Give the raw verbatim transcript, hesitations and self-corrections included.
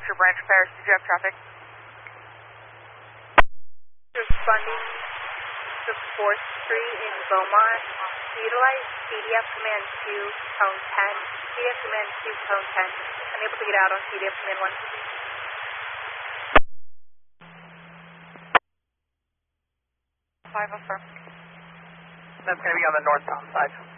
Structure Branch Repairs. Did you have traffic? Responding to fourth Street in Beaumont. Utilize C D F Command two, Cone ten. C D F Command two, Cone ten. Unable to get out on C D F Command one. five affirm. That's going to be on the northbound side.